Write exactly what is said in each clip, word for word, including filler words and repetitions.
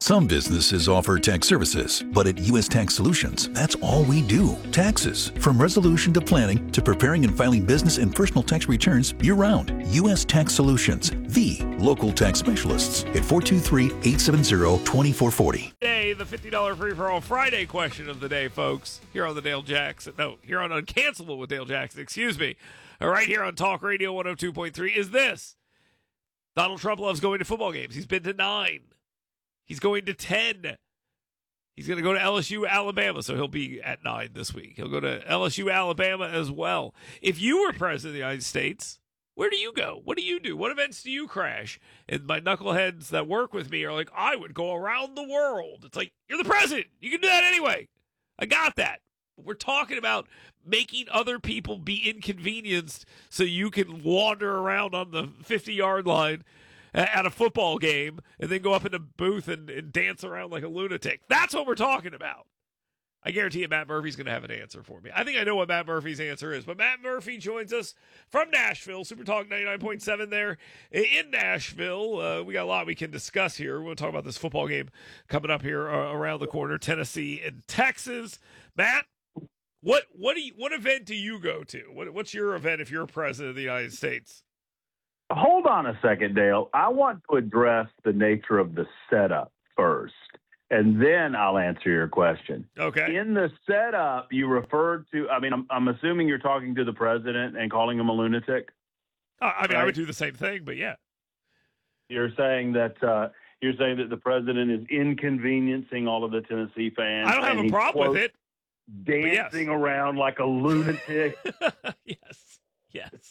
Some businesses offer tax services, but at U S Tax Solutions, that's all we do. Taxes. From resolution to planning to preparing and filing business and personal tax returns year-round. U S Tax Solutions, the local tax specialists at four two three, eight seven zero, two four four zero. Today, the fifty dollars free-for-all Friday question of the day, folks. Here on the Dale Jackson. No, here on Uncancelable with Dale Jackson. Excuse me. All right, here on Talk Radio one oh two point three is this. Donald Trump loves going to football games. He's been to nine. He's going to ten. He's going to go to L S U, Alabama, so he'll be at nine this week. He'll go to L S U, Alabama as well. If you were president of the United States, where do you go? What do you do? What events do you crash? And my knuckleheads that work with me are like, I would go around the world. It's like, you're the president. You can do that anyway. I got that. But we're talking about making other people be inconvenienced so you can wander around on the fifty-yard line at a football game and then go up in the booth and, and dance around like a lunatic. That's what we're talking about. I guarantee you Matt Murphy's going to have an answer for me. I think I know what Matt Murphy's answer is, but Matt Murphy joins us from Nashville, Super Talk ninety-nine point seven there in Nashville. Uh, we got a lot we can discuss here. We'll talk about this football game coming up here uh, around the corner, Tennessee and Texas. Matt, what what do you, what event do you go to? What, what's your event if you're president of the United States? Hold on a second, Dale. I want to address the nature of the setup first, and then I'll answer your question. Okay. In the setup, you referred to, I mean, I'm, I'm assuming you're talking to the president and calling him a lunatic? Uh, I mean, right? I would do the same thing, but yeah. You're saying that uh, you're saying that the president is inconveniencing all of the Tennessee fans. I don't have a problem with it. Dancing yes. around like a lunatic. yes. Yes.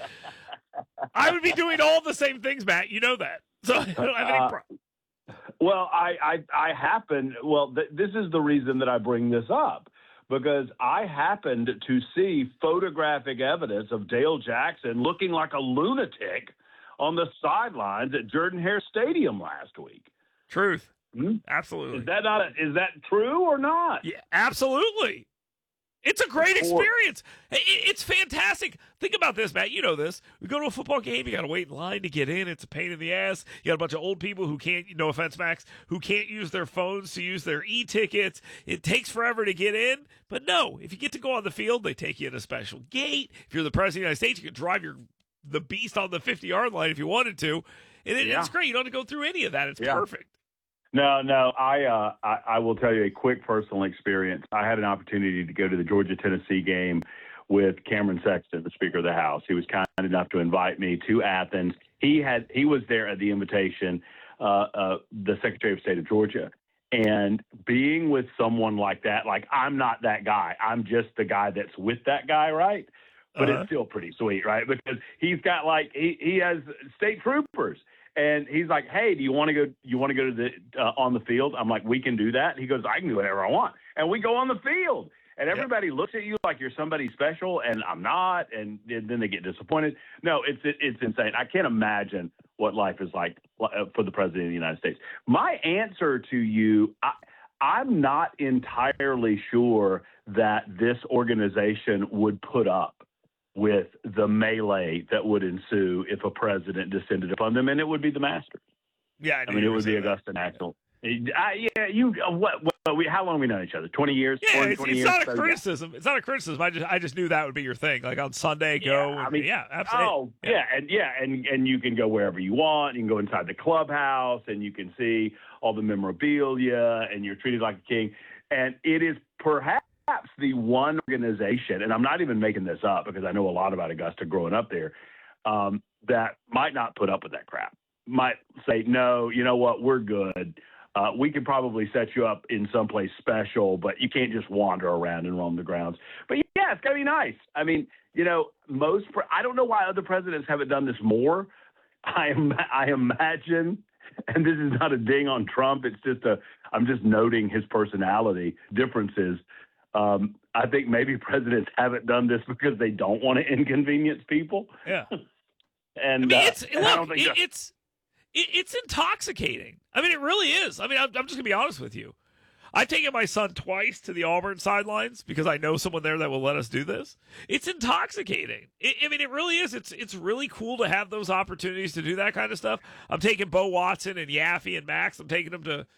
I would be doing all the same things, Matt. You know that. So I don't have any problem. Uh, well, I, I, I happen, well, th- this is the reason that I bring this up, because I happened to see photographic evidence of Dale Jackson looking like a lunatic on the sidelines at Jordan-Hare Stadium last week. Truth. Hmm? Absolutely. Is that not? A, is that true or not? Yeah, absolutely. It's a great experience. It's fantastic. Think about this, Matt. You know this. We go to a football game. You got to wait in line to get in. It's a pain in the ass. You got a bunch of old people who can't, no offense, Max, who can't use their phones to use their e-tickets. It takes forever to get in. But no, if you get to go on the field, they take you in a special gate. If you're the president of the United States, you can drive your the beast on the fifty-yard line if you wanted to. And it, yeah. it's great. You don't have to go through any of that. It's yeah. perfect. No, no, I, uh, I I will tell you a quick personal experience. I had an opportunity to go to the Georgia-Tennessee game with Cameron Sexton, the Speaker of the House. He was kind enough to invite me to Athens. He had he was there at the invitation, uh, uh, the Secretary of State of Georgia. And being with someone like that, like I'm not that guy. I'm just the guy that's with that guy, right? But uh-huh. it's still pretty sweet, right? Because he's got like he, he has state troopers. And he's like, "Hey, do you want to go? You want to go to the uh, on the field?" I'm like, "We can do that." He goes, "I can do whatever I want," and we go on the field. And everybody yep. looks at you like you're somebody special, and I'm not. And, and then they get disappointed. No, it's it, it's insane. I can't imagine what life is like for the president of the United States. My answer to you, I, I'm not entirely sure that this organization would put up with the melee that would ensue if a president descended upon them, and it would be the Masters. Yeah, I, I mean, it would be Augusta National. I, yeah, you. Uh, what? what we, how long have we known each other? Twenty years. Yeah, twenty, it's, twenty it's years? not a so, criticism. Yeah. It's not a criticism. I just, I just knew that would be your thing. Like on Sunday, go. Yeah, and, I mean, yeah, absolutely. Oh, yeah. yeah, and yeah, and and you can go wherever you want. You can go inside the clubhouse, and you can see all the memorabilia, and you're treated like a king. And it is perhaps the one organization, and I'm not even making this up because I know a lot about Augusta growing up there, um, that might not put up with that crap. Might say, no, you know what, we're good. Uh, we could probably set you up in someplace special, but you can't just wander around and roam the grounds. But yeah, it's going to be nice. I mean, you know, most, pre- I don't know why other presidents haven't done this more. I am, I imagine, and this is not a ding on Trump. It's just a, I'm just noting his personality differences. Um, I think maybe presidents haven't done this because they don't want to inconvenience people. Yeah. and I mean, uh, it's, and look, I don't think it, that- it's, it, it's intoxicating. I mean, it really is. I mean, I'm, I'm just gonna be honest with you. I've taken my son twice to the Auburn sidelines because I know someone there that will let us do this. It's intoxicating. It, I mean, it really is. It's it's really cool to have those opportunities to do that kind of stuff. I'm taking Bo Watson and Yaffe and Max. I'm taking them to